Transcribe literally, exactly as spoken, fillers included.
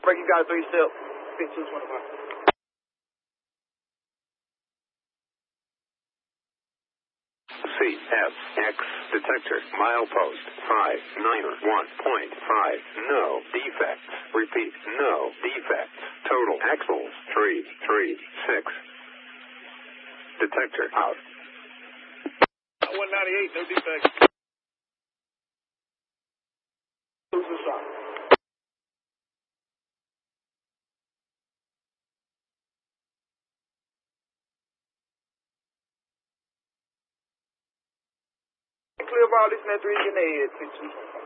Break, you got a three step. Fit two twenty-five. C F X detector milepost five nine one point five. No defects. Repeat, no defects. Total axles three three six. Detector out. one ninety-eight, no defects. Lose the shot. Clear ball, this net three in the head, six two twenty-five.